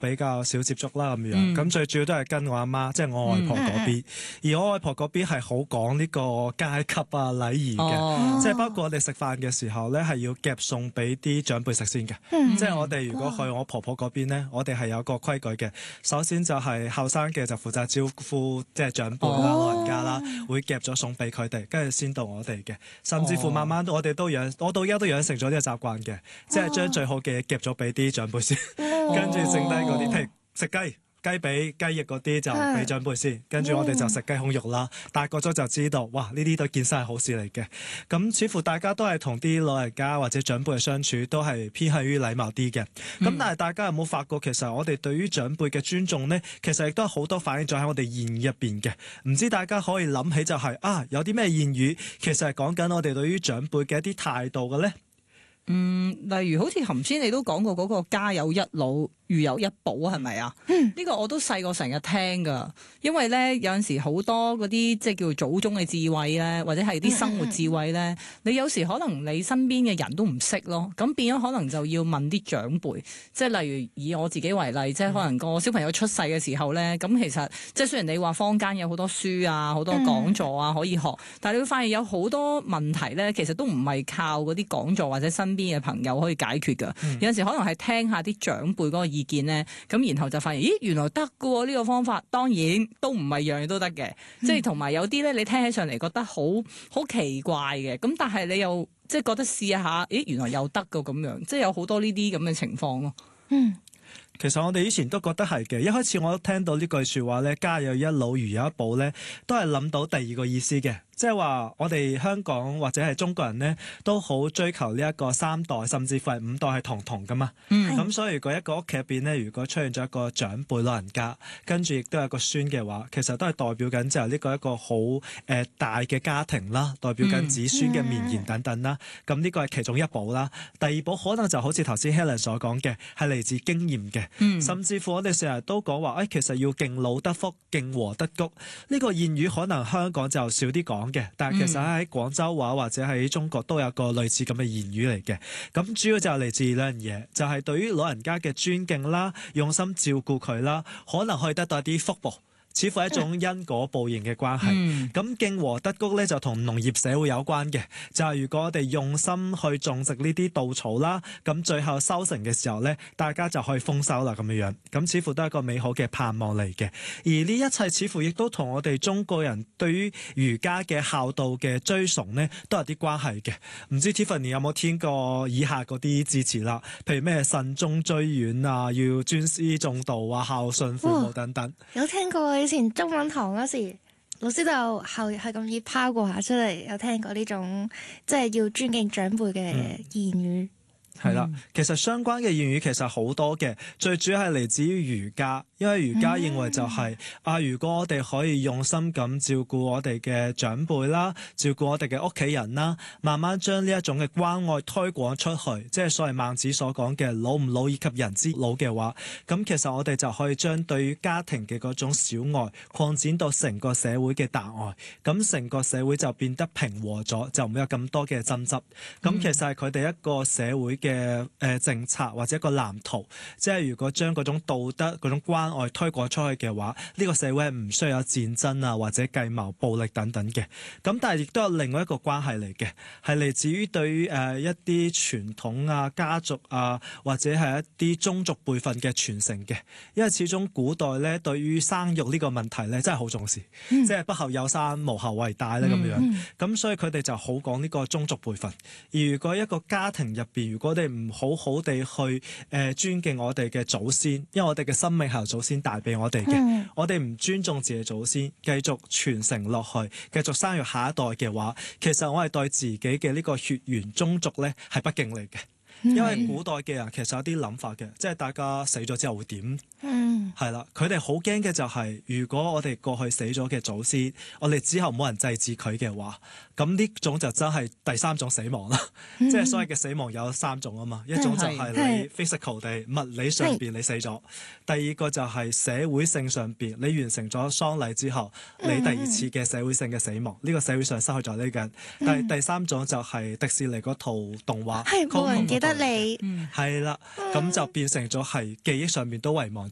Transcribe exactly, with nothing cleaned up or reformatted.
比較少接觸啦咁樣。咁、嗯、最主要都係跟我阿媽，即、就、係、是、我外婆嗰邊。嗯、而我外婆嗰邊係好講呢個階級啊禮儀嘅，哦、即係包括我哋食飯嘅時候咧，係要夾餸俾啲長輩食先嘅。嗯、即係我哋如果去我婆婆嗰邊咧，我哋係有個規矩嘅。首先就係後生嘅就負責招呼即係長輩啦、哦、老人家啦，會夾咗餸俾佢哋，跟住先到我哋嘅。甚至乎慢慢我哋都養，我到而家都養成咗呢個習慣嘅，即係將最好嘅嘢夾咗俾啲長輩先，跟住剩低嗰啲譬如食雞。雞髀、雞翼嗰啲就俾長輩先，跟住我哋就食雞胸肉啦。大個咗就知道，哇！呢啲對健身係好事嚟嘅。咁似乎大家都係同啲老人家或者長輩嘅相處都係偏向於禮貌啲嘅。咁、嗯、但係大家有冇發覺，其實我哋對於長輩嘅尊重呢，其實亦都好多反映咗喺我哋言語入邊嘅。唔知大家可以諗起就係、是、啊，有啲咩言語其實係講緊我哋對於長輩嘅一啲態度嘅呢？ 嗯，例如好似頭先你都講過嗰個家有一老，如有一寶，係咪啊？呢、嗯、個我都細個成日聽噶，因為咧有陣時好多嗰啲即係叫祖宗嘅智慧咧，或者係啲生活智慧咧，嗯、你有時可能你身邊嘅人都唔識咯，咁變咗可能就要問啲長輩，即係例如以我自己為例，即係可能個小朋友出世嘅時候咧，咁其實即係雖然你話坊間有好多書啊、好多講座啊可以學，嗯、但係你會發現有好多問題咧，其實都唔係靠嗰啲講座或者身邊嘅朋友可以解決噶，嗯、有陣時可能係聽下啲長輩嗰個意見咧，咁然後就發現，咦，原來得㗎喎呢個方法，當然都唔係樣樣都得嘅，嗯、即係同埋有啲咧，你聽起上嚟覺得好好奇怪嘅，咁但係你又即係覺得試下，咦，原來又得㗎咁樣，即係有好多呢啲咁嘅情況咯。嗯。 其實我哋以前都覺得係嘅，一開始我都聽到呢句説話咧，家有一老如有一寶咧，都係諗到第二個意思嘅。即係話我哋香港或者係中國人呢，都好追求呢一個三代甚至乎係五代係同堂噶嘛。咁、嗯、所以如果一個屋企入邊呢，如果出現咗一個長輩老人家，跟住亦都有個孫嘅話，其實都係代表緊就係呢個一個好誒、呃、大嘅家庭啦，代表緊子孫嘅綿延等等啦。咁呢、嗯、個係其中一寶啦。第二寶可能就好似頭先 Helen 所講嘅，係嚟自經驗嘅。嗯、甚至乎我哋成日都講話，誒、哎、其實要敬老得福，敬和得谷。呢、這個諺語可能香港就少啲講嘅，但係其實喺廣州話或者喺中國都有個類似咁嘅言語嚟嘅。咁主要就係嚟自兩樣嘢，就係、是、對於老人家嘅尊敬啦，用心照顧佢啦，可能可以得到一啲福報。似乎係一種因果報應嘅關係。咁、嗯、敬和得谷咧就同農業社會有關嘅，就係、是、如果我哋用心去種植呢啲稻草啦，咁最後收成嘅時候咧，大家就可以豐收啦咁樣樣。咁似乎都係一個美好嘅盼望嚟嘅。而呢一切似乎亦都同我哋中國人對於儒家嘅孝道嘅追崇呢，都有啲關係嘅。唔知 Tiffany 有冇聽過以下嗰啲字詞啦？譬如咩慎終追遠啊，要尊師重道啊，孝順父母等等。哦、 有聽過。以前中文堂嗰時，老師就係係咁意拋過下出嚟，有聽過呢種即係要尊敬長輩嘅言語。 係啦、嗯，其實相關嘅言語其實好多嘅，最主要係嚟自於儒家，因為儒家認為就係、是嗯、啊，如果我哋可以用心咁照顧我哋嘅長輩啦，照顧我哋嘅屋企人啦，慢慢將呢一種嘅關愛推廣出去，即係所謂孟子所講嘅老吾老以及人之老嘅話，咁其實我哋就可以將對於家庭嘅嗰種小愛擴展到成個社會嘅大愛，咁成個社會就變得平和咗，就唔會有咁多嘅爭執。咁、嗯、其實係佢哋一個社會嘅誒、呃、政策或者一個藍圖，即係如果將嗰種道德嗰種關愛推廣出去嘅話，呢、這個社會係唔需要有戰爭啊或者計謀暴力等等嘅。咁但係亦都有另外一個關係嚟嘅，係嚟自於對於誒、呃、一啲傳統啊家族啊或者係一啲宗族輩分嘅傳承嘅。因為始終古代咧對於生育呢個問題咧真係好重視，嗯、即係不孝有三無後為大咧咁樣。咁、嗯嗯、所以佢哋就好講呢個宗族輩分。而如果一個家庭入邊，如果我哋唔好好地去誒、呃、尊敬我哋嘅祖先，因為我哋嘅生命係由祖先帶俾我哋嘅。嗯、我哋唔尊重自己祖先，繼續傳承落去，繼續生育下一代嘅話，其實我係對自己嘅呢個血緣宗族咧係不敬嚟嘅。因為古代嘅人其實有啲諗法嘅，即係大家死咗之後會點？嗯，係啦，佢哋好驚嘅就係、是，如果我哋過去死咗嘅祖先，我哋之後冇人祭祀佢嘅話，咁呢種就真係第三種死亡啦。嗯、即係所謂嘅死亡有三種啊嘛，一種就係你 physical 地物理上邊你死咗，第二個就係社會性上邊你完成咗喪禮之後，你第二次嘅社會性嘅死亡，呢、嗯、個社會上失去咗呢個人。但係第三種就係迪士尼嗰套動畫， 係冇人記得你， 係啦，咁就變成咗係記憶上面都遺忘咗。